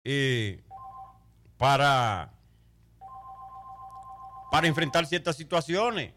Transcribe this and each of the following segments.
eh, para, para enfrentar ciertas situaciones.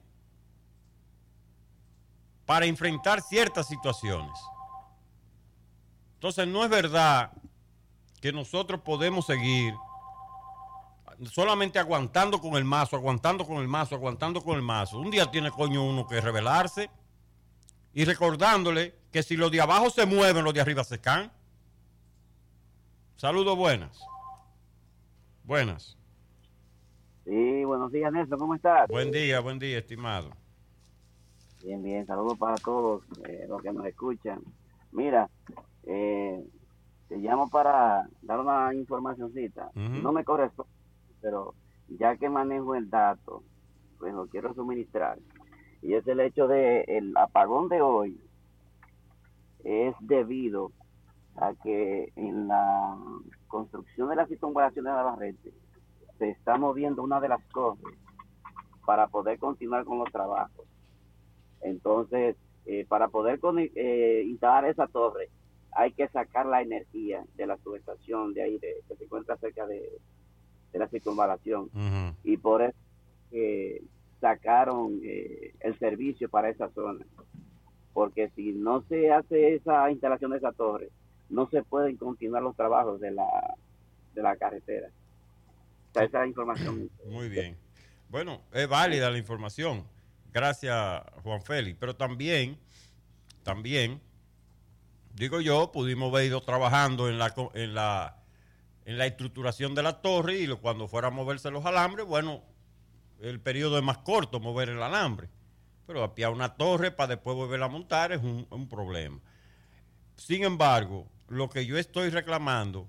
Para enfrentar ciertas situaciones. Entonces no es verdad que nosotros podemos seguir solamente aguantando con el mazo, aguantando con el mazo, aguantando con el mazo. Un día tiene coño uno que rebelarse y recordándole que si los de abajo se mueven, los de arriba se caen. Saludos, buenas. Buenas. Sí, buenos días, Nelson, ¿cómo estás? Buen día, estimado. Bien, bien, saludos para todos los que nos escuchan. Mira, eh, te llamo para dar una informacioncita. Uh-huh. No me corresponde, pero ya que manejo el dato, pues lo quiero suministrar. Y es el hecho de el apagón de hoy es debido a que en la construcción de la circunvalación de Navarrete se está moviendo una de las torres para poder continuar con los trabajos. Entonces, para poder instalar esa torre, hay que sacar la energía de la subestación de ahí, que se encuentra cerca de la circunvalación. Uh-huh. Y por eso sacaron el servicio para esa zona. Porque si no se hace esa instalación de esa torre, no se pueden continuar los trabajos de la carretera. O sea, esa información. Muy bien. Bueno, es válida la información. Gracias, Juan Félix. Pero también, digo yo, pudimos haber ido trabajando en la estructuración de la torre y cuando fuera a moverse los alambres, bueno, el periodo es más corto mover el alambre. Pero apiar una torre para después volverla a montar es un problema. Sin embargo, lo que yo estoy reclamando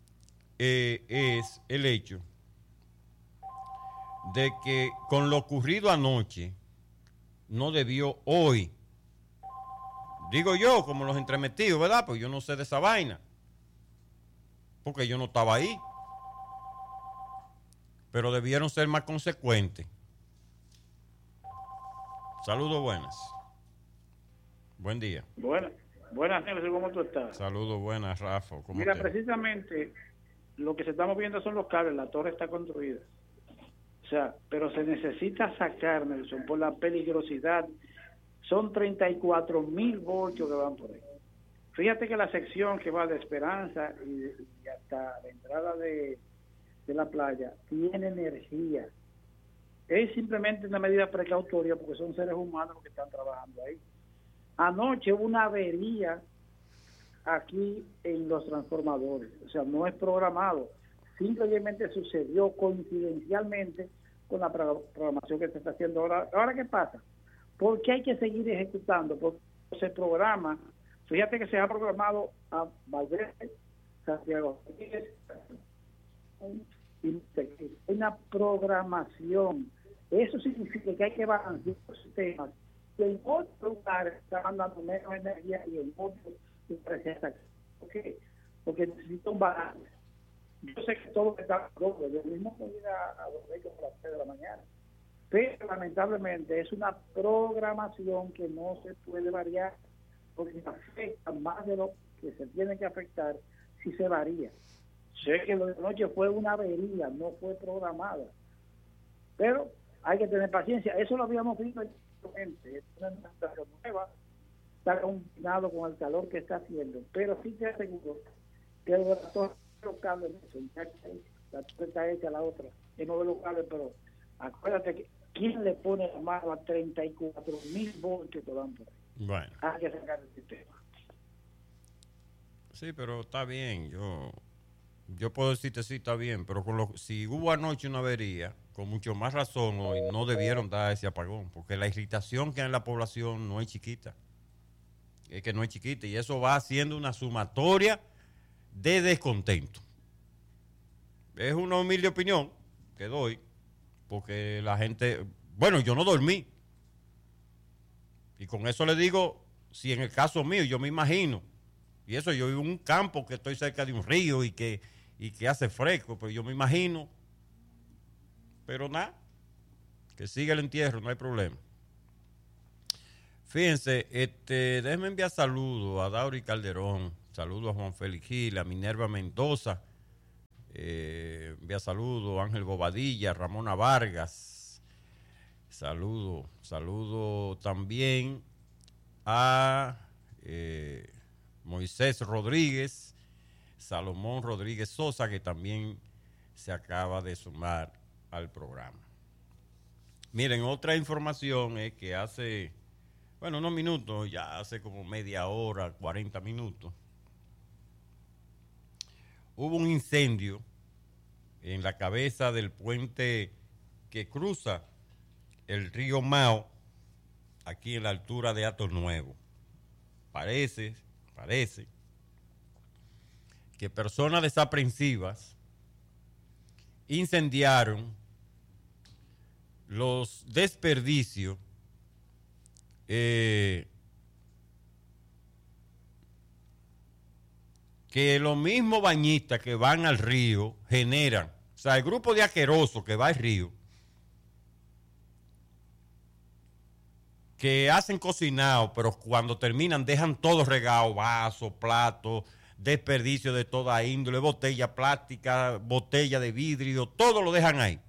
es el hecho de que con lo ocurrido anoche no debió hoy, digo yo, como los entremetidos, ¿verdad? Pues yo no sé de esa vaina, porque yo no estaba ahí, pero debieron ser más consecuentes. Saludos, buenas. Buen día. Buenas, Nelson, ¿cómo tú estás? Saludos, buenas, Rafa. ¿Cómo Mira, te? precisamente lo que se está moviendo son los cables, la torre está construida. O sea, pero se necesita sacar, Nelson, por la peligrosidad. Son 34,000 voltios que van por ahí. Fíjate que la sección que va de Esperanza y hasta la entrada de la playa tiene energía. Es simplemente una medida precautoria porque son seres humanos los que están trabajando ahí. Anoche hubo una avería aquí en los transformadores, o sea, no es programado, simplemente sucedió coincidencialmente con la programación que se está haciendo ahora. ¿Ahora qué pasa? ¿Por qué hay que seguir ejecutando? Porque se programa, fíjate que se ha programado a Valverde, Santiago, una programación. Eso significa que hay que balancear los sistemas. En otros lugares están dando menos energía y en otros lugares. ¿Por qué? Porque necesita un balance. Yo sé que todo está doble. Yo mismo me voy a dormir como a las 3 de la mañana. Pero lamentablemente es una programación que no se puede variar porque afecta más de lo que se tiene que afectar si se varía. Sé que lo de anoche fue una avería, no fue programada. Pero hay que tener paciencia. Eso lo habíamos visto es una administración nueva, está combinado con el calor que está haciendo, pero sí te aseguro que el laboratorio local de eso, ya que la torre está hecha, la otra es no local, pero acuérdate que ¿quién le pone la mano a 34,000 voltios que dan por ahí? Bueno. Hay que sacar el sistema. Sí, pero está bien, yo puedo decirte sí, está bien, pero si hubo anoche una avería, con mucho más razón hoy no debieron dar ese apagón, porque la irritación que hay en la población no es chiquita, es que no es chiquita, y eso va haciendo una sumatoria de descontento. Es una humilde opinión que doy, porque la gente, bueno, yo no dormí, y con eso le digo, si en el caso mío, yo me imagino, y eso yo vivo en un campo que estoy cerca de un río y que hace fresco, pero yo me imagino. Pero nada, que siga el entierro, no hay problema. Fíjense, déjenme enviar saludos a Dauri Calderón, saludos a Juan Félix Gil, a Minerva Mendoza, Envía saludo Ángel Bobadilla, Ramona Vargas. Saludo también a Moisés Rodríguez, Salomón Rodríguez Sosa, que también se acaba de sumar al programa. Miren, otra información es que hace, unos minutos, ya hace como media hora, 40 minutos, hubo un incendio en la cabeza del puente que cruza el río Mao, aquí en la altura de Hato Nuevo. Parece que personas desaprensivas incendiaron los desperdicios que los mismos bañistas que van al río generan. O sea, el grupo de asquerosos que va al río, que hacen cocinado, pero cuando terminan dejan todo regado, vasos, platos, desperdicio de toda índole, botella plástica, botella de vidrio, todo lo dejan ahí.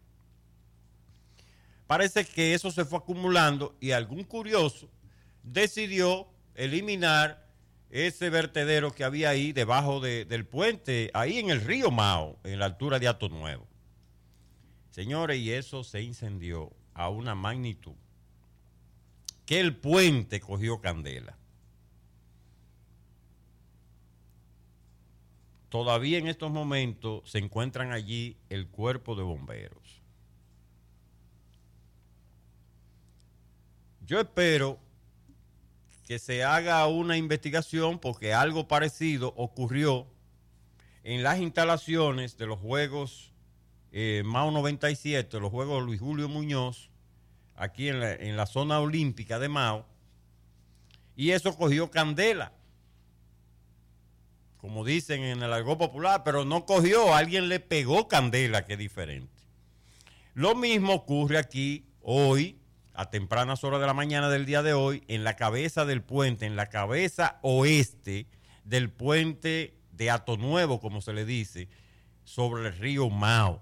Parece que eso se fue acumulando y algún curioso decidió eliminar ese vertedero que había ahí debajo del puente, ahí en el río Mao, en la altura de Hato Nuevo. Señores, y eso se incendió a una magnitud que el puente cogió candela. Todavía en estos momentos se encuentran allí el cuerpo de bomberos. Yo espero que se haga una investigación porque algo parecido ocurrió en las instalaciones de los Juegos Mao 97, los Juegos Luis Julio Muñoz, aquí en la zona olímpica de Mao, y eso cogió candela, como dicen en el argot popular, pero no cogió, alguien le pegó candela, que es diferente. Lo mismo ocurre aquí hoy, a tempranas horas de la mañana del día de hoy, en la cabeza del puente, en la cabeza oeste del puente de Hato Nuevo, como se le dice, sobre el río Mao.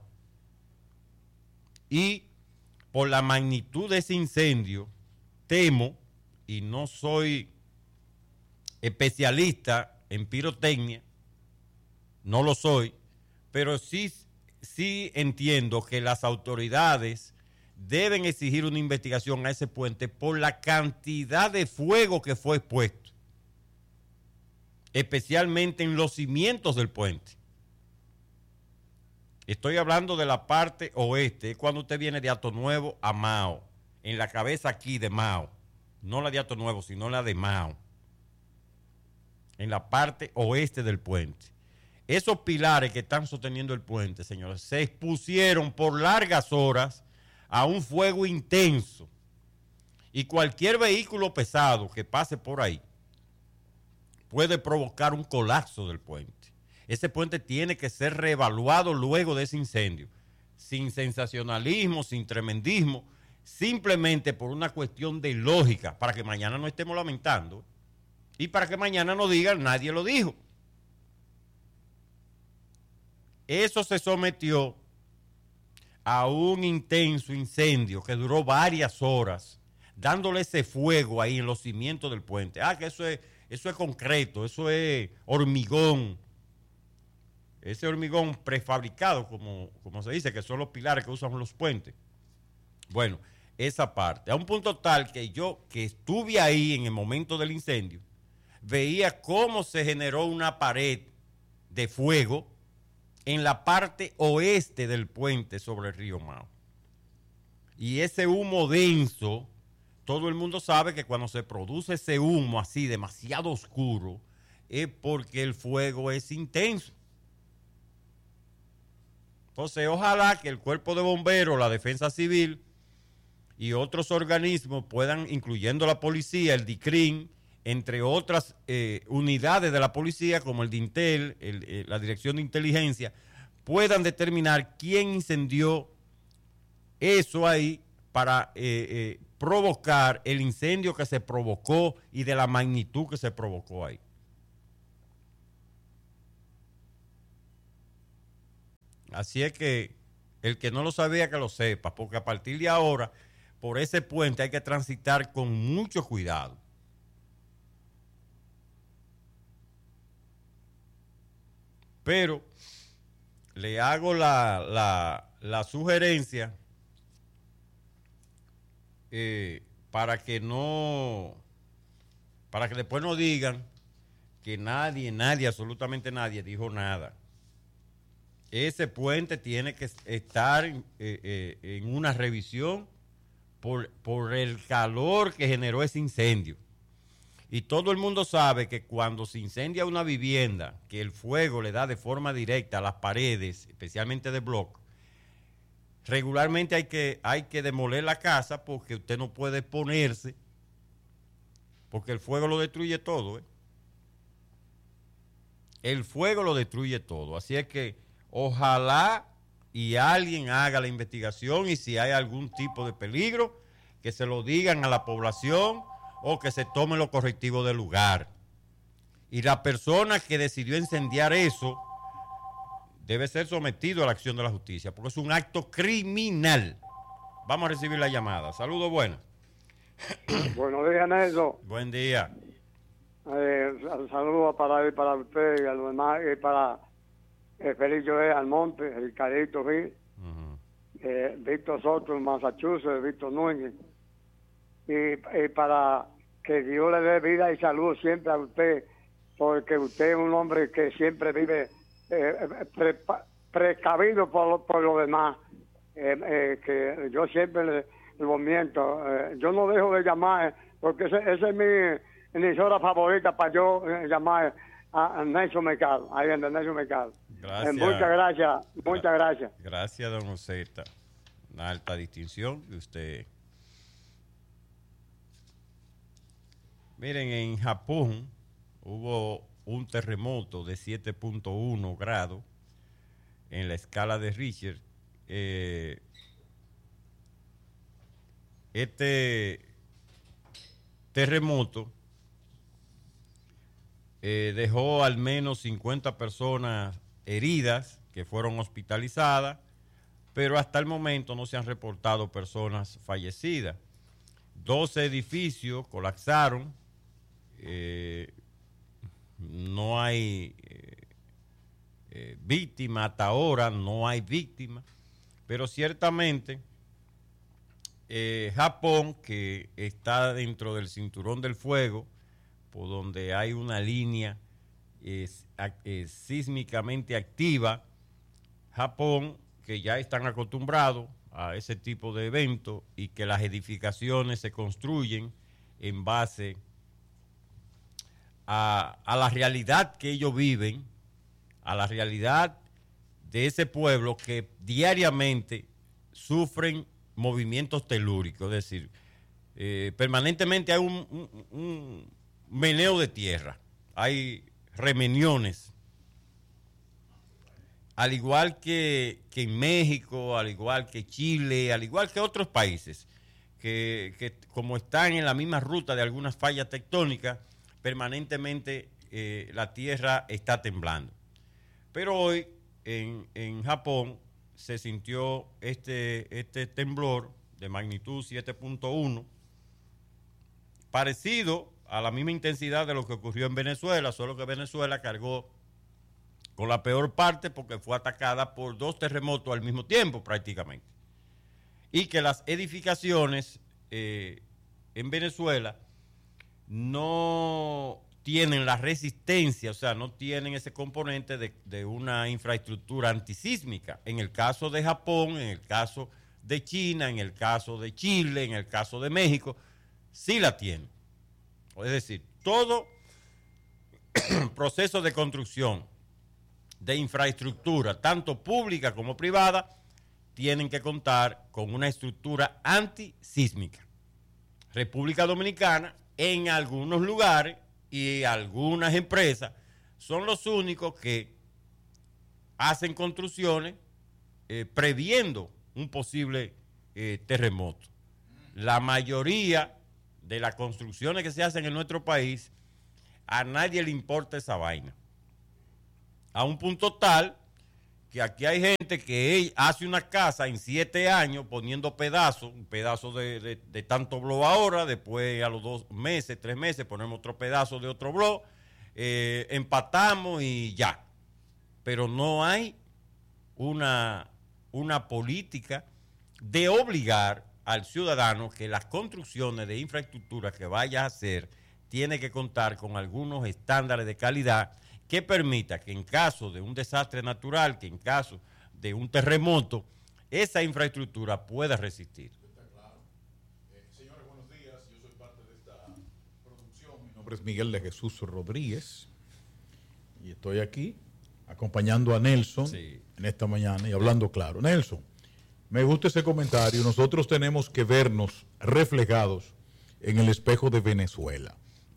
Y por la magnitud de ese incendio, temo, y no soy especialista en pirotecnia, no lo soy, pero sí entiendo que las autoridades deben exigir una investigación a ese puente por la cantidad de fuego que fue expuesto, especialmente en los cimientos del puente. Estoy hablando de la parte oeste, cuando usted viene de Hato Nuevo a Mao, en la cabeza aquí de Mao, no la de Hato Nuevo, sino la de Mao, en la parte oeste del puente. Esos pilares que están sosteniendo el puente, señores, se expusieron por largas horas a un fuego intenso, y cualquier vehículo pesado que pase por ahí puede provocar un colapso del puente. Ese puente tiene que ser reevaluado luego de ese incendio, sin sensacionalismo, sin tremendismo, simplemente por una cuestión de lógica, para que mañana no estemos lamentando y para que mañana no digan nadie lo dijo. Eso se sometió a un intenso incendio que duró varias horas, dándole ese fuego ahí en los cimientos del puente. Que eso es concreto, eso es hormigón. Ese hormigón prefabricado, como se dice, que son los pilares que usan los puentes. Bueno, esa parte. A un punto tal que yo, que estuve ahí en el momento del incendio, veía cómo se generó una pared de fuego en la parte oeste del puente sobre el río Mao. Y ese humo denso, todo el mundo sabe que cuando se produce ese humo así demasiado oscuro, es porque el fuego es intenso. Entonces, ojalá que el Cuerpo de Bomberos, la Defensa Civil y otros organismos puedan, incluyendo la policía, el DICRIN, entre otras unidades de la policía, como el DINTEL, la Dirección de Inteligencia, puedan determinar quién incendió eso ahí para provocar el incendio que se provocó y de la magnitud que se provocó ahí. Así es que el que no lo sabía que lo sepa, porque a partir de ahora, por ese puente hay que transitar con mucho cuidado. Pero le hago la sugerencia para que después no digan que nadie, absolutamente nadie dijo nada. Ese puente tiene que estar en una revisión por el calor que generó ese incendio. Y todo el mundo sabe que cuando se incendia una vivienda, que el fuego le da de forma directa a las paredes, especialmente de bloque, regularmente hay que demoler la casa porque usted no puede ponerse, porque el fuego lo destruye todo. El fuego lo destruye todo. Así es que ojalá y alguien haga la investigación y si hay algún tipo de peligro, que se lo digan a la población o que se tomen los correctivos del lugar. Y la persona que decidió incendiar eso debe ser sometido a la acción de la justicia, porque es un acto criminal. Vamos a recibir la llamada. Saludos, buenas. Buenos días, Nelson. Buen día. Saludos para usted y a los demás, y para Félix Joel Almonte, el Carito Gil, Víctor Soto en Massachusetts, Víctor Núñez. Y para que Dios le dé vida y salud siempre a usted, porque usted es un hombre que siempre vive precavido por lo demás, que yo siempre lo miento. Yo no dejo de llamar, porque esa es mi emisora favorita para yo llamar a Nelson Mercado, ahí en Nelson Mercado. Gracias. Muchas gracias. Gracias, don Oseta. Una alta distinción que usted... Miren, en Japón hubo un terremoto de 7.1 grados en la escala de Richter. Este terremoto dejó al menos 50 personas heridas que fueron hospitalizadas, pero hasta el momento no se han reportado personas fallecidas. 12 edificios colapsaron. No hay víctimas hasta ahora, no hay víctimas, pero ciertamente Japón, que está dentro del cinturón del fuego, por donde hay una línea sísmicamente activa, Japón, que ya están acostumbrados a ese tipo de eventos y que las edificaciones se construyen en base a la realidad que ellos viven, a la realidad de ese pueblo que diariamente sufren movimientos telúricos, es decir, permanentemente hay un meneo de tierra, hay remeniones, al igual que en México, al igual que Chile, al igual que otros países, que como están en la misma ruta de algunas fallas tectónicas, permanentemente la tierra está temblando. Pero hoy en Japón se sintió este temblor de magnitud 7.1, parecido a la misma intensidad de lo que ocurrió en Venezuela, solo que Venezuela cargó con la peor parte porque fue atacada por 2 terremotos al mismo tiempo prácticamente. Y que las edificaciones en Venezuela no tienen la resistencia, o sea, no tienen ese componente de una infraestructura antisísmica. En el caso de Japón, en el caso de China, en el caso de Chile, en el caso de México, sí la tienen. Es decir, todo proceso de construcción de infraestructura, tanto pública como privada, tienen que contar con una estructura antisísmica. República Dominicana, en algunos lugares y algunas empresas, son los únicos que hacen construcciones previendo un posible terremoto. La mayoría de las construcciones que se hacen en nuestro país, a nadie le importa esa vaina. A un punto tal que aquí hay gente que hace una casa en 7 años poniendo pedazos, un pedazo de tanto blog ahora, después a los 2 meses, 3 meses ponemos otro pedazo de otro blog, empatamos y ya. Pero no hay una política de obligar al ciudadano que las construcciones de infraestructura que vaya a hacer tiene que contar con algunos estándares de calidad que permita que en caso de un desastre natural, que en caso de un terremoto, esa infraestructura pueda resistir. Está claro. Señores, buenos días. Yo soy parte de esta producción. Mi nombre es Miguel de Jesús Rodríguez y estoy aquí acompañando a Nelson en esta mañana y hablando claro. Nelson, me gusta ese comentario. Nosotros tenemos que vernos reflejados en el espejo de Venezuela.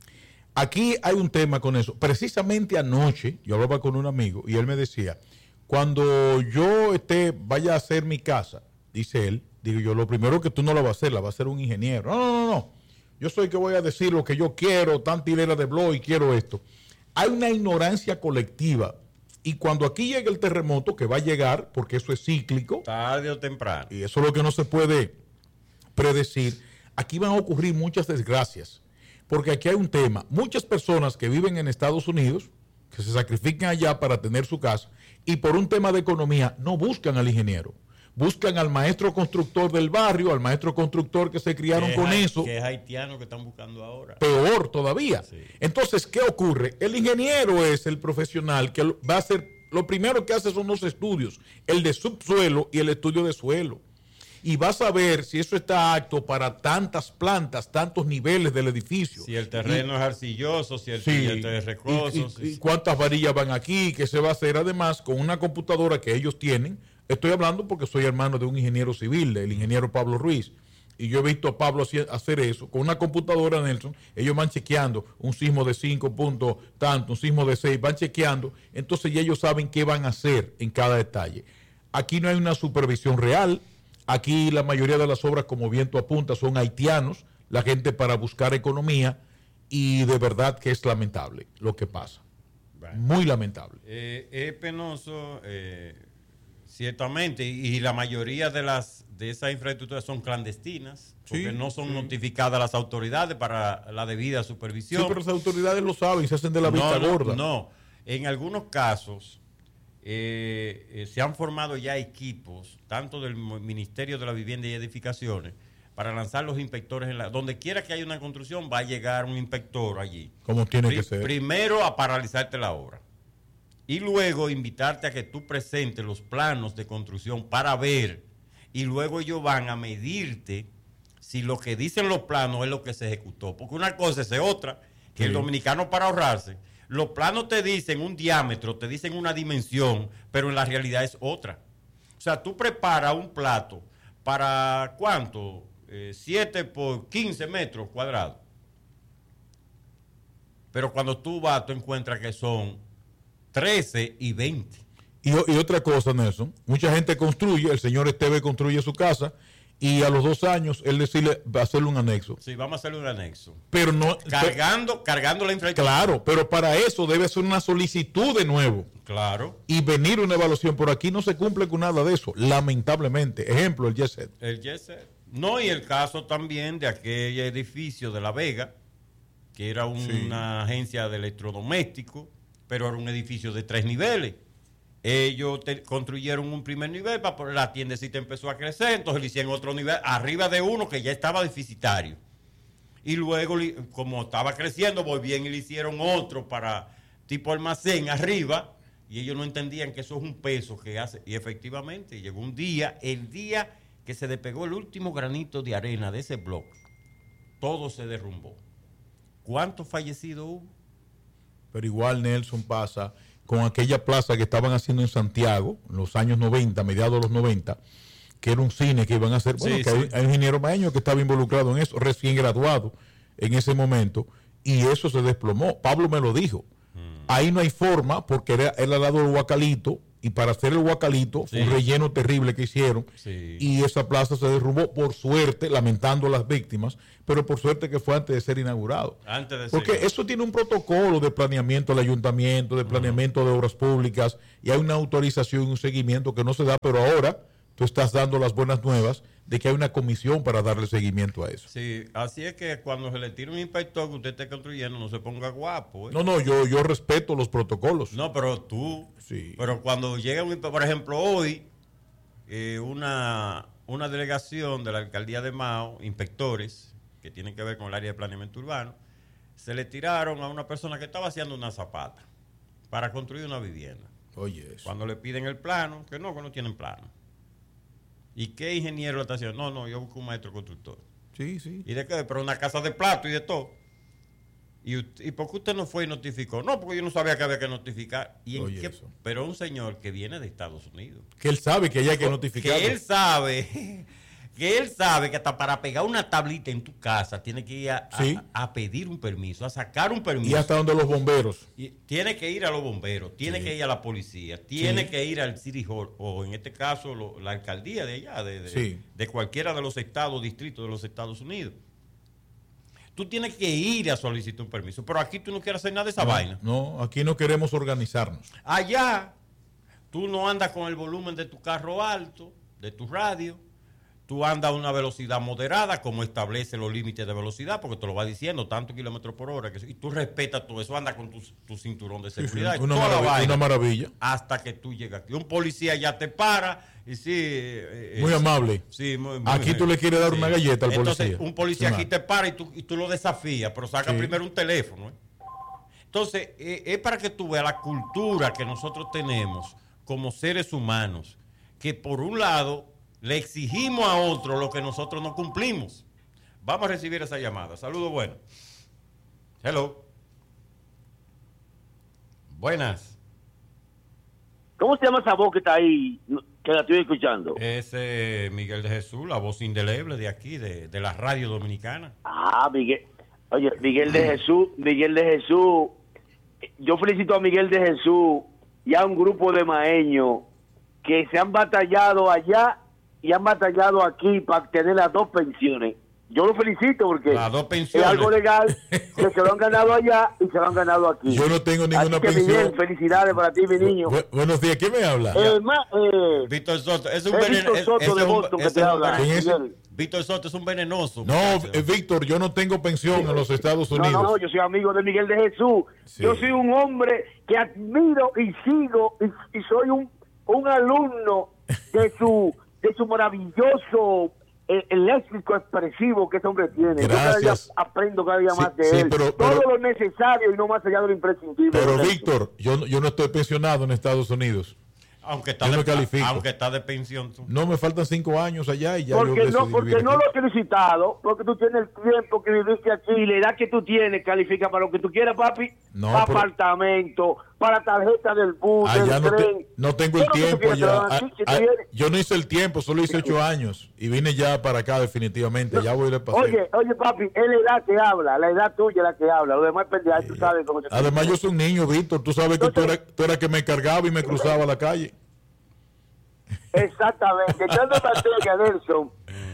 Aquí hay un tema con eso. Precisamente anoche yo hablaba con un amigo y él me decía, cuando yo vaya a hacer mi casa, dice él, digo yo, lo primero que tú no la vas a hacer, la va a hacer un ingeniero. No. Yo soy que voy a decir lo que yo quiero, tanta hilera de blog y quiero esto. Hay una ignorancia colectiva. Y cuando aquí llegue el terremoto, que va a llegar, porque eso es cíclico. Tarde o temprano. Y eso es lo que no se puede predecir. Aquí van a ocurrir muchas desgracias. Porque aquí hay un tema. Muchas personas que viven en Estados Unidos, que se sacrifican allá para tener su casa, y por un tema de economía, no buscan al ingeniero. Buscan al maestro constructor del barrio, al maestro constructor que se criaron con eso. Que es haitiano que están buscando ahora. Peor todavía. Sí. Entonces, ¿qué ocurre? El ingeniero es el profesional que va a hacer, lo primero que hace son los estudios, el de subsuelo y el estudio de suelo. Y va a saber si eso está apto para tantas plantas, tantos niveles del edificio. Si el terreno es arcilloso, si el siguiente es recoso. Y cuántas varillas van aquí, qué se va a hacer. Además, con una computadora que ellos tienen, estoy hablando porque soy hermano de un ingeniero civil, del ingeniero Pablo Ruiz. Y yo he visto a Pablo hacer eso. Con una computadora, Nelson, ellos van chequeando un sismo de 5 puntos, tanto, un sismo de 6, van chequeando. Entonces ya ellos saben qué van a hacer en cada detalle. Aquí no hay una supervisión real. Aquí la mayoría de las obras, como bien tú apuntas, son haitianos, la gente para buscar economía, y de verdad que es lamentable lo que pasa. Bueno, muy lamentable. Es penoso, ciertamente, y la mayoría de esas infraestructuras son clandestinas, porque no son notificadas las autoridades para la debida supervisión. Sí, pero las autoridades lo saben, se hacen de la vista gorda. No, en algunos casos se han formado ya equipos, tanto del Ministerio de la Vivienda y Edificaciones, para lanzar los inspectores. Donde quiera que haya una construcción, va a llegar un inspector allí. Como tiene que ser. Primero a paralizarte la obra. Y luego invitarte a que tú presentes los planos de construcción para ver. Y luego ellos van a medirte si lo que dicen los planos es lo que se ejecutó. Porque una cosa es otra, que el dominicano, para ahorrarse, los planos te dicen un diámetro, te dicen una dimensión, pero en la realidad es otra. O sea, tú preparas un plato para, ¿cuánto? 7 por 15 metros cuadrados. Pero cuando tú vas, tú encuentras que son 13 y 20. Y otra cosa, Nelson, mucha gente construye, el señor Esteve construye su casa, y a los 2 años él decide hacerle un anexo. Sí, vamos a hacerle un anexo. Pero no cargando la infraestructura. Claro, pero para eso debe ser una solicitud de nuevo. Claro. Y venir una evaluación. Por aquí no se cumple con nada de eso, lamentablemente. Ejemplo, el Yeset. El Yeset. No, y el caso también de aquel edificio de La Vega, que era una agencia de electrodomésticos, pero era un edificio de 3 niveles. Ellos construyeron un primer nivel, para la tiendecita empezó a crecer, entonces le hicieron otro nivel arriba de uno que ya estaba deficitario. Y luego, como estaba creciendo, volvían y le hicieron otro para tipo almacén arriba, y ellos no entendían que eso es un peso que hace. Y efectivamente, llegó un día, el día que se despegó el último granito de arena de ese bloque, todo se derrumbó. ¿Cuántos fallecidos hubo? Pero igual, Nelson, pasa con aquella plaza que estaban haciendo en Santiago en los años 90, mediados de los 90, que era un cine que iban a hacer. Bueno, hay un ingeniero maño que estaba involucrado en eso, recién graduado en ese momento, y eso se desplomó. Pablo me lo dijo. Ahí no hay forma, porque él al lado del Huacalito, y para hacer el guacalito, fue un relleno terrible que hicieron, y esa plaza se derrumbó, por suerte, lamentando a las víctimas, pero por suerte que fue antes de ser inaugurado. Porque eso tiene un protocolo de planeamiento del ayuntamiento, de planeamiento de obras públicas, y hay una autorización y un seguimiento que no se da, pero ahora tú estás dando las buenas nuevas de que hay una comisión para darle seguimiento a eso. Sí, así es que cuando se le tira un inspector que usted esté construyendo, no se ponga guapo. No, yo respeto los protocolos. No, pero tú, pero cuando llega un inspector, por ejemplo, hoy, una delegación de la alcaldía de Mao, inspectores, que tienen que ver con el área de planeamiento urbano, se le tiraron a una persona que estaba haciendo una zapata para construir una vivienda. Oye, eso. Cuando le piden el plano, que no tienen plano. ¿Y qué ingeniero lo está haciendo? No, yo busco un maestro constructor. Sí. ¿Y de qué? Pero una casa de plato y de todo. ¿Y por qué usted no fue y notificó? No, porque yo no sabía que había que notificar. Pero un señor que viene de Estados Unidos. Que él sabe que hay que notificar. Que él sabe que hasta para pegar una tablita en tu casa tiene que ir a pedir un permiso, a sacar un permiso. Y hasta donde los bomberos. Y tiene que ir a los bomberos, tiene que ir a la policía, tiene que ir al City Hall, o en este caso la alcaldía de allá, de cualquiera de los estados, distritos de los Estados Unidos. Tú tienes que ir a solicitar un permiso, pero aquí tú no quieres hacer nada de esa vaina. No, aquí no queremos organizarnos. Allá, tú no andas con el volumen de tu carro alto, de tu radio. Tú andas a una velocidad moderada, como establece los límites de velocidad, porque te lo va diciendo, tantos kilómetros por hora. Y tú respetas todo eso, andas con tu cinturón de seguridad. Sí, una maravilla. Hasta que tú llegas aquí. Un policía ya te para y muy amable. Sí, muy aquí tú le quieres dar una galleta al policía. Entonces, un policía aquí te para y tú lo desafías, pero saca primero un teléfono. Entonces, es para que tú veas la cultura que nosotros tenemos como seres humanos, que por un lado le exigimos a otro lo que nosotros no cumplimos. Vamos a recibir esa llamada. Saludos, bueno. Hello. Buenas. ¿Cómo se llama esa voz que está ahí, que la estoy escuchando? Es Miguel de Jesús, la voz indeleble de aquí, de la radio dominicana. Miguel. Oye, Miguel de Jesús. Yo felicito a Miguel de Jesús y a un grupo de maeños que se han batallado allá y han batallado aquí para tener las dos pensiones. Yo lo felicito porque es algo legal que se lo han ganado allá y se lo han ganado aquí. Yo no tengo ninguna pensión. Miguel, felicidades para ti, mi niño. Buenos días, ¿quién me habla? Víctor Soto, es un Víctor Soto de Boston que te habla. Víctor Soto es un venenoso. No, Víctor, yo no tengo pensión en los Estados Unidos. No, yo soy amigo de Miguel de Jesús. Sí. Yo soy un hombre que admiro y sigo y soy un alumno de su maravilloso el léxico expresivo que ese hombre tiene. Gracias. Yo cada día aprendo cada día más de él. Todo lo necesario y no más allá de lo imprescindible. Pero Víctor, yo no estoy pensionado en Estados Unidos. Aunque está de pensión. Tú. No, me faltan 5 años allá y ya porque no lo he solicitado, porque tú tienes el tiempo que viviste aquí y la edad que tú tienes califica para lo que tú quieras, papi. Para apartamento, para tarjeta del bus, del tren. No tengo el tiempo ya. Yo no hice el tiempo, solo hice 8 años y vine ya para acá definitivamente. Ya voy de paseo. Oye, papi, es la edad que habla, la edad tuya la que habla. Lo demás es pendejo, tú sabes cómo se Además, yo soy un niño, Víctor. Tú sabes que tú eras que me cargaba y me cruzaba la calle. Exactamente. Echando materia, Nelson.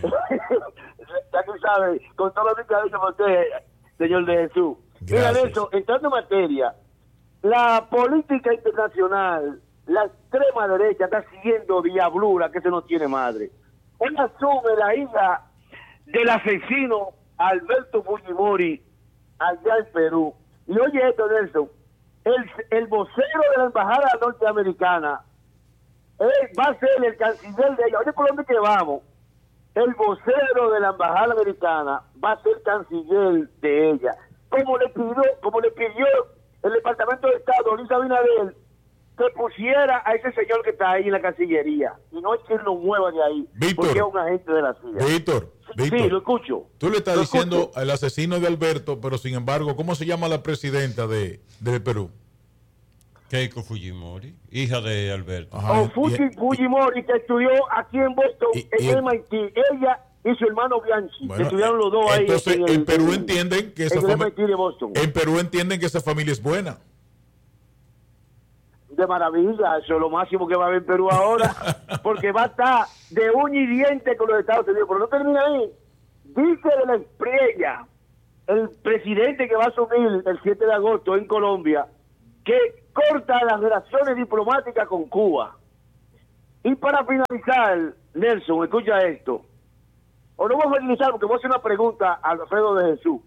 Ya tú sabes, con todo lo que ha dicho usted, señor de Jesús. Mira, Nelson, entrando en materia, la política internacional, la extrema derecha está siguiendo diablura que se no tiene madre. Él asume la hija del asesino Alberto Fujimori allá en Perú. Y oye esto, Nelson, el vocero de la embajada norteamericana va a ser el canciller de ella. Oye, ¿por dónde que vamos? El vocero de la embajada americana va a ser canciller de ella. Como le pidió el Departamento de Estado, Luis Abinader, que pusiera a ese señor que está ahí en la Cancillería. Y no es que él lo mueva de ahí, Víctor, porque es un agente de la CIA. Víctor, sí, lo escucho. Tú le estás diciendo al asesino de Alberto, pero sin embargo, ¿cómo se llama la presidenta de Perú? Keiko Fujimori, hija de Alberto. Fujimori, que estudió aquí en Boston, en MIT. Ella y su hermano Bianchi, que estudiaron los dos ahí. Entonces, en Perú entienden que esa familia, en Perú entienden que esa familia es buena. de maravilla, eso es lo máximo que va a haber en Perú ahora, porque va a estar de uña y diente con los Estados Unidos, pero no termina ahí. Dice de la estrella, el presidente que va a asumir el 7 de agosto en Colombia, que corta las relaciones diplomáticas con Cuba. Y para finalizar, Nelson, escucha esto. O no vamos a finalizar porque voy a hacer una pregunta a Alfredo de Jesús.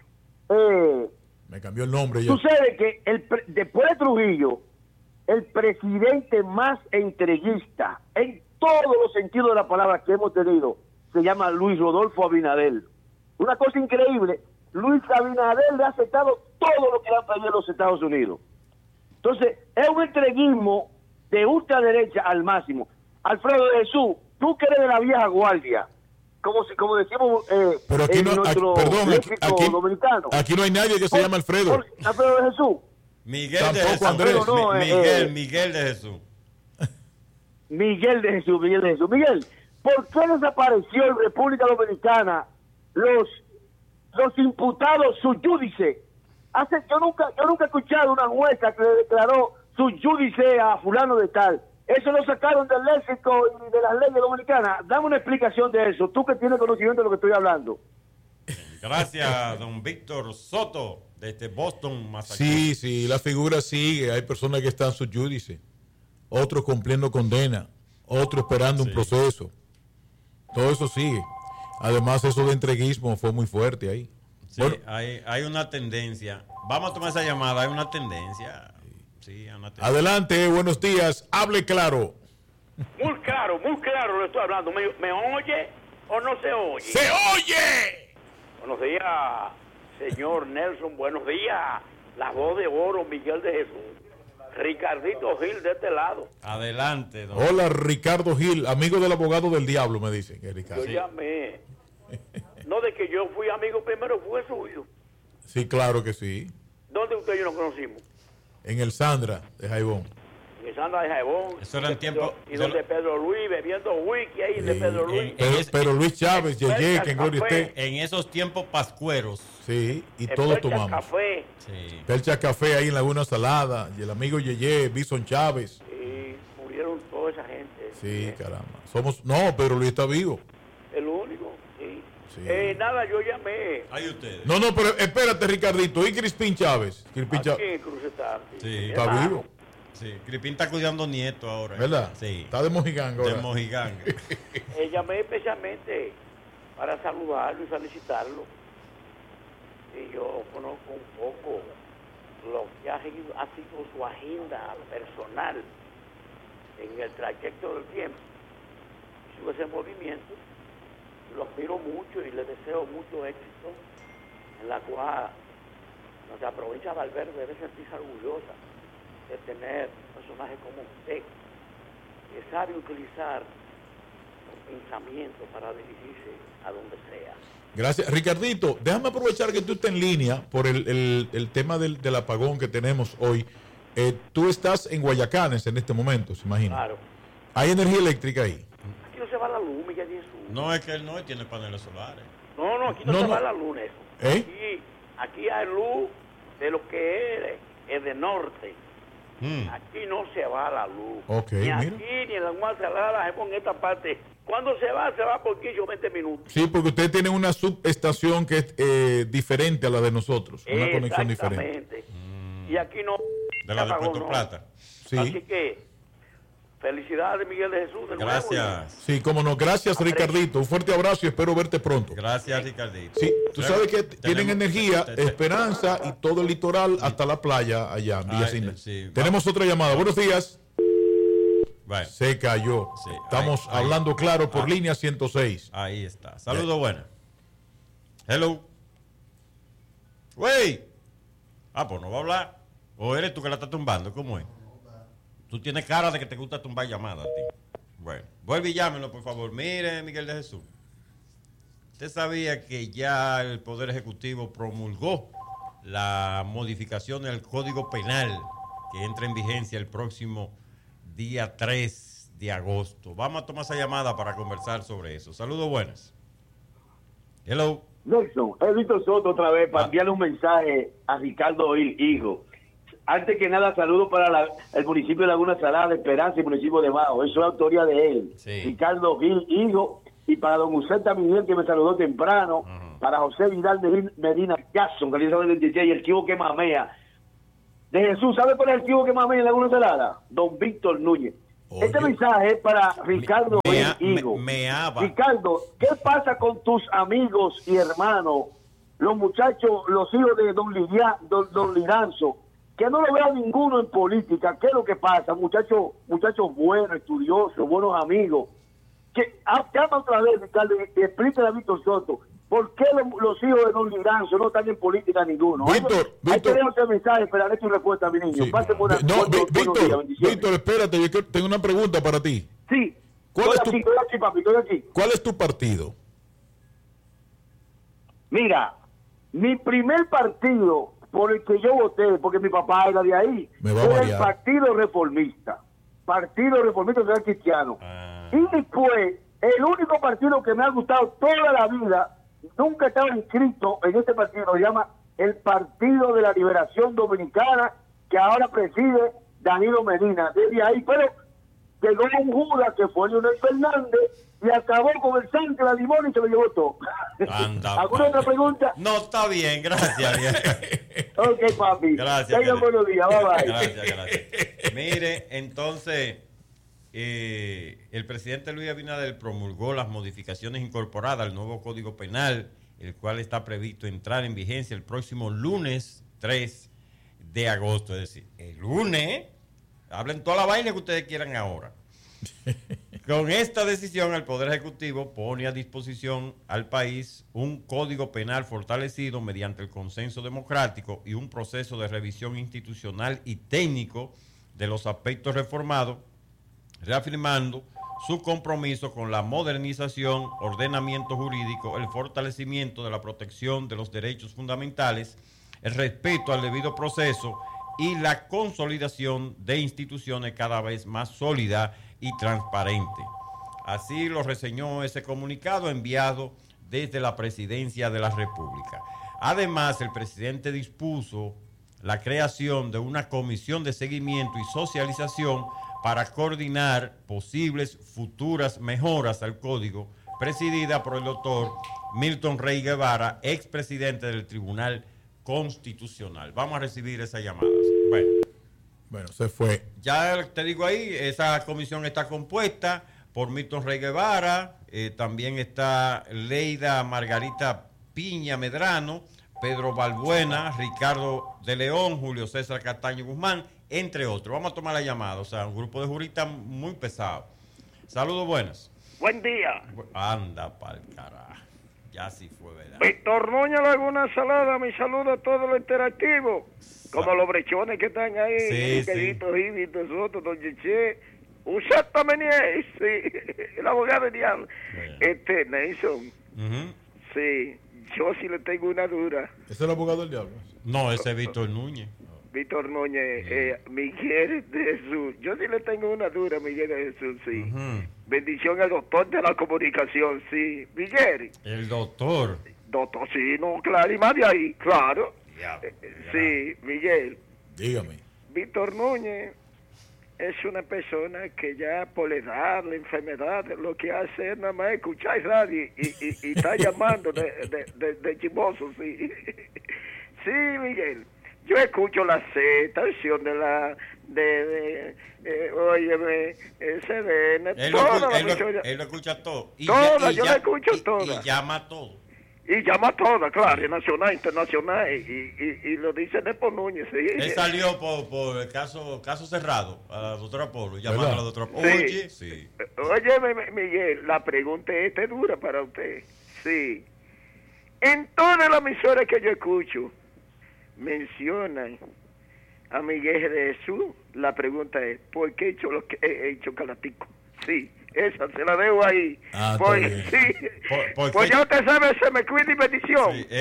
Me cambió el nombre ya. Sucede que después de Trujillo, el presidente más entreguista en todos los sentidos de la palabra que hemos tenido se llama Luis Rodolfo Abinader. Una cosa increíble, Luis Abinader le ha aceptado todo lo que le han pedido los Estados Unidos. Entonces, es un entreguismo de ultraderecha al máximo. Alfredo de Jesús, tú que eres de la vieja guardia, como decimos pero aquí no, nuestro léxico dominicano. Aquí no hay nadie que se llame Alfredo. Alfredo de Jesús. Miguel de Jesús. Andrés. Miguel de Jesús. Miguel de Jesús. Miguel, ¿por qué desapareció en República Dominicana los imputados suyúdice? Yo nunca he escuchado una jueza que le declaró suyúdice a fulano de tal. Eso lo sacaron del léxico y de las leyes dominicanas. Dame una explicación de eso, tú que tienes conocimiento de lo que estoy hablando. Gracias, don Víctor Soto, desde Boston, Massachusetts. Sí, la figura sigue. Hay personas que están subjúdice, otros cumpliendo condena, otros esperando un proceso. Todo eso sigue. Además, eso de entreguismo fue muy fuerte ahí. Sí, bueno, hay una tendencia. Vamos a tomar esa llamada, hay una tendencia. Sí, hay una tendencia. Adelante, buenos días, hable claro. Muy claro le estoy hablando. ¿Me oye o no se oye? ¡Se oye! Buenos días, señor Nelson. Buenos días. La voz de oro, Miguel de Jesús. Ricardito Gil de este lado. Adelante, don. Hola, Ricardo Gil, amigo del abogado del diablo, me dicen. Ricardo. Yo llamé. No, de que yo fui amigo primero fue suyo. Sí, claro que sí. ¿Dónde usted y yo nos conocimos? En el Sandra de Jaibón. En el Sandra de Jaibón. Eso era en tiempo. Y donde Pedro Luis, bebiendo whisky ahí de Pedro Luis. Pero Luis Chávez, Yeye, que en Gloria esté. En esos tiempos pascueros. Sí, y todos tomamos. Café. Sí. Percha Café ahí en Laguna Salada, y el amigo Yeye, Bison Chávez. Y murieron toda esa gente. Sí, caramba. No, pero Luis está vivo. El único, sí. Sí. Nada, yo llamé. Ahí ustedes. No, pero espérate, Ricardito. ¿Y Crispín Chávez? Crispín Aquí Chávez en Cruz está. Sí. está vivo, Sí, Cripín está cuidando nietos ahora. ¿verdad? Sí. Está de mojiganga ahora. De mojiganga. Llamé especialmente para saludarlo y felicitarlo. Y yo conozco un poco lo que ha sido su agenda personal en el trayecto del tiempo. Su desenvolvimiento. Lo admiro mucho y le deseo mucho éxito, en la cual nuestra provincia de Valverde debe sentirse orgullosa de tener un personaje como usted, que sabe utilizar los pensamientos para dirigirse a donde sea. Gracias. Ricardito, déjame aprovechar que tú estás en línea por el tema del apagón que tenemos hoy. Tú estás en Guayacanes en este momento, ¿se imagina? Claro. ¿Hay energía eléctrica ahí? Aquí no se va la luz, Miguel Jesús. No, es que él no tiene paneles solares. No, aquí no se va la luz. Aquí hay luz de lo que es de norte. Aquí no se va la luz. Okay, ni aquí mira. ni en la Guardia Salada, en esta parte. Cuando se va por 15 o 20 minutos. Sí, porque usted tiene una subestación que es diferente a la de nosotros. Una conexión diferente. Exactamente. Y aquí no. De la de Puerto no. Plata. Sí. Así que, felicidades, Miguel de Jesús. De Gracias. nuevo. Sí, cómo no. Gracias, Ricardito. Un fuerte abrazo y espero verte pronto. Gracias, Ricardito. Sí, tú sabes que tienen Tenemos- energía, te- Esperanza y todo el litoral hasta la playa allá en Villa Cine. sí. Tenemos otra llamada. Buenos días. Bueno, Se cayó. Sí, Estamos ahí. hablando claro por línea 106. ahí está. Saludos buenas. Hello. Wey. Pues no va a hablar. ¿O eres tú que la estás tumbando? ¿Cómo es? Tú tienes cara de que te gusta tumbar llamadas a ti. Bueno, vuelve y llámenlo, por favor. Mire, Miguel de Jesús. ¿Usted sabía que ya el Poder Ejecutivo promulgó la modificación del Código Penal que entra en vigencia el próximo día 3 de agosto? Vamos a tomar esa llamada para conversar sobre eso. Saludos buenas. Hello. Nelson, he visto Soto otra vez para enviarle un mensaje a Ricardo Hijo. antes que nada, saludos para el municipio de Laguna Salada, de Esperanza y el municipio de Mao. Eso es autoría de él. Sí. Ricardo Gil, hijo, y para don Uceta Miguel, que me saludó temprano, para José Vidal Medina Jackson, que le hizo el 26, y el chivo que mamea. De Jesús, ¿sabe cuál es el chivo que mamea en Laguna Salada? Don Víctor Núñez. Oye. Este mensaje es para Ricardo Gil, hijo. Ricardo, ¿qué pasa con tus amigos y hermanos, los muchachos, los hijos de don Liranzo, que no lo veo ninguno en política? ¿Qué es lo que pasa? Muchachos buenos, estudiosos, buenos amigos. Llama otra vez, Ricardo, y explícale a Víctor Soto, ¿por qué los hijos de don Liranzo no están en política ninguno? Víctor, Hay que dejar ese mensaje, esperaré tu respuesta, mi niño. Sí. Pase por Víctor, espérate, yo tengo una pregunta para ti. Sí, estoy aquí. ¿Cuál es tu partido? Mira, mi primer partido por el que yo voté, porque mi papá era de ahí, fue el Partido Reformista. Partido Reformista Social Cristiano. Y después, el único partido que me ha gustado toda la vida, nunca estaba inscrito en este partido, se llama el Partido de la Liberación Dominicana, que ahora preside Danilo Medina. Desde ahí, pero llegó un Judas que fue Leonel Fernández y acabó con el Sánchez, la limón y se lo llevó todo. ¿Alguna otra pregunta? No, está bien, gracias. Ok, papi. Gracias. Tengan buenos días, bye bye. Gracias. Mire, entonces, el presidente Luis Abinader promulgó las modificaciones incorporadas al nuevo Código Penal, el cual está previsto entrar en vigencia el próximo lunes 3 de agosto. Es decir, el lunes, hablen toda la vaina que ustedes quieran ahora. Con esta decisión, el Poder Ejecutivo pone a disposición al país un código penal fortalecido mediante el consenso democrático y un proceso de revisión institucional y técnico de los aspectos reformados, reafirmando su compromiso con la modernización, ordenamiento jurídico, el fortalecimiento de la protección de los derechos fundamentales, el respeto al debido proceso y la consolidación de instituciones cada vez más sólidas y transparente. Así lo reseñó ese comunicado enviado desde la Presidencia de la República. Además, el presidente dispuso la creación de una comisión de seguimiento y socialización para coordinar posibles futuras mejoras al código, presidida por el doctor Milton Rey Guevara, expresidente del Tribunal Constitucional. Vamos a recibir esa llamada. Bueno, se fue. Ya te digo ahí, esa comisión está compuesta por Milton Rey Guevara, también está Leida Margarita Piña Medrano, Pedro Balbuena, Ricardo de León, Julio César Castaño Guzmán, entre otros. Vamos a tomar la llamada, o sea, un grupo de juristas muy pesado. Saludos, buenas. Buen día. Anda pa'l carajo. Ya sí fue, ¿verdad? Víctor Núñez Laguna Salada, mi saludo a todos los interactivos. Como los brechones que están ahí, Miguelito Gil, nosotros, don Cheche, Usata Menier, sí, el abogado de diablo. Nelson, sí, yo sí le tengo una dura. ¿Ese es el abogado del diablo? No, ese es Víctor Núñez. Víctor Núñez, Miguel de Jesús, yo sí le tengo una dura, Miguel de Jesús, sí. Bendición al doctor de la comunicación, sí. Miguel. El doctor. Doctor, sí, no, claro, y más de ahí, claro. Sí, Miguel. Dígame. Víctor Núñez es una persona que ya por la edad, la enfermedad, lo que hace es nada más escuchar radio y está llamando de chimoso, sí. Sí, Miguel. Yo escucho la estación de la óyeme, SDN, él lo escucha todo. Yo lo escucho toda. Y llama todo. Y llama toda, claro, nacional, internacional, y lo dice Nepo Núñez. Sí. Él salió por el caso cerrado a la doctora Polo, llamando a la doctora Polo. Sí. Sí. Oye, Miguel, la pregunta esta es dura para usted. Sí. En todas las emisoras que yo escucho, mencionan a Miguel de Jesús. La pregunta es, ¿por qué el chocolatico? Sí. Esa se la dejo ahí. Pues, sí. Pues ya usted sabe, se me cuida y bendición. Sí,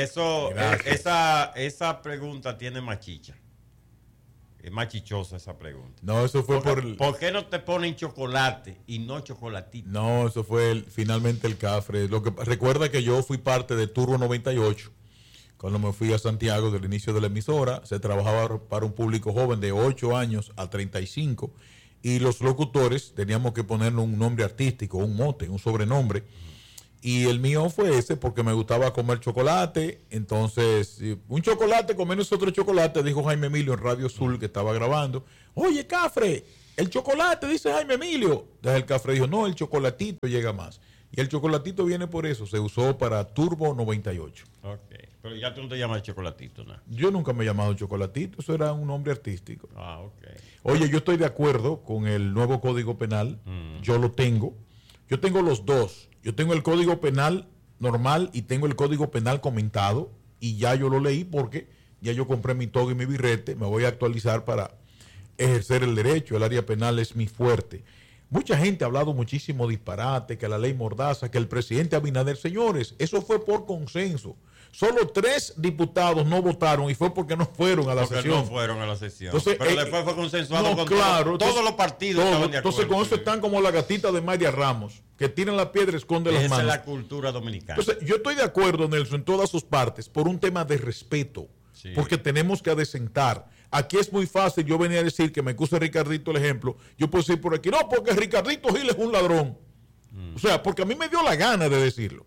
esa pregunta tiene machicha. Es machichosa esa pregunta. No, eso fue ¿Por qué no te ponen chocolate y no chocolatito? No, eso fue finalmente el cafre. Recuerda que yo fui parte de Turbo 98 Cuando me fui a Santiago del inicio de la emisora, se trabajaba para un público joven de 8 años a 35 y los locutores teníamos que ponerle un nombre artístico, un mote, un sobrenombre. Y el mío fue ese porque me gustaba comer chocolate. Entonces, un chocolate, comernos otro chocolate, dijo Jaime Emilio en Radio Azul que estaba grabando. Oye, Cafre, el chocolate, dice Jaime Emilio. Desde el Cafre dijo, no, el chocolatito llega más. Y el chocolatito viene por eso, se usó para Turbo 98. Ok, pero ya tú no te llamas chocolatito, ¿no? Yo nunca me he llamado chocolatito, eso era un nombre artístico. Ah, ok. Oye, yo estoy de acuerdo con el nuevo Código Penal, yo lo tengo. Yo tengo los dos. Yo tengo el Código Penal normal y tengo el Código Penal comentado y ya yo lo leí porque ya yo compré mi toga y mi birrete, me voy a actualizar para ejercer el derecho, el área penal es mi fuerte. Mucha gente ha hablado muchísimo disparate, que la ley Mordaza, que el presidente Abinader, señores, eso fue por consenso. Solo 3 diputados no votaron y fue porque no fueron a la sesión. No fueron a la sesión. Entonces, pero después fue consensuado no, con claro, todos los partidos. Estaban de acuerdo. Entonces con eso están como la gatita de María Ramos, que tiran la piedra y esconde las manos. Esa es la cultura dominicana. Entonces yo estoy de acuerdo, Nelson, en todas sus partes, por un tema de respeto, porque tenemos que adecentar. Aquí es muy fácil, yo venía a decir que me acuse Ricardito el ejemplo, yo puedo decir por aquí, no, porque Ricardito Gil es un ladrón. O sea, porque a mí me dio la gana de decirlo.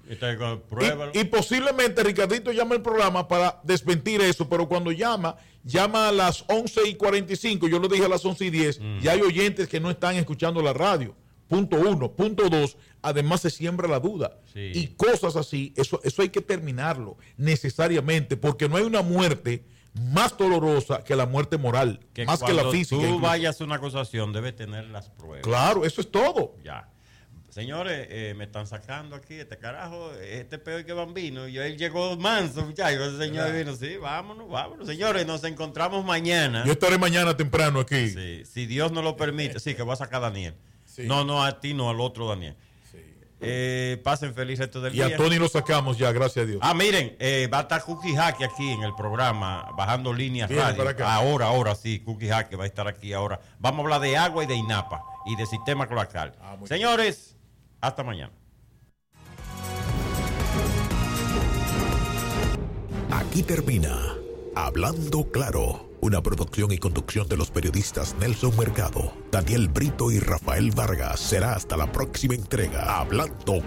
Y posiblemente Ricardito llama al programa para desmentir eso, pero cuando llama a las 11:45, yo lo dije a las 11:10, y hay oyentes que no están escuchando la radio. Punto 1. Punto 2, además se siembra la duda. Sí. Y cosas así, eso hay que terminarlo necesariamente, porque no hay una muerte más dolorosa que la muerte moral, más que la física. Cuando tú vayas a una acusación, debes tener las pruebas. Claro, eso es todo. Ya. Señores, me están sacando aquí, este carajo, este peor que Bambino. Y él llegó manso, muchachos. Ese señor vino, sí, vámonos. Señores, nos encontramos mañana. Yo estaré mañana temprano aquí. Sí, si Dios nos lo permite. Sí, que voy a sacar a Daniel. Sí. No a ti, no al otro Daniel. Sí. Pasen feliz resto del día. Y a Tony lo sacamos ya, gracias a Dios. Miren, va a estar Cookie Jaque aquí en el programa, bajando líneas radio. Ahora sí, Cookie Jaque va a estar aquí ahora. Vamos a hablar de agua y de INAPA y de sistema cloacal. Señores, hasta mañana. Aquí termina Hablando Claro, una producción y conducción de los periodistas Nelson Mercado, Daniel Brito y Rafael Vargas. Será hasta la próxima entrega. Hablando